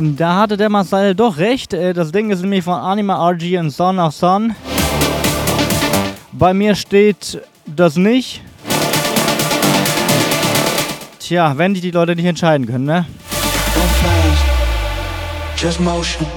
Da hatte der Marcel doch recht. Das Ding ist nämlich von Anima RG und Son of Son. Bei mir steht das nicht. Tja, wenn die Leute nicht entscheiden können, ne? No plans, just motion.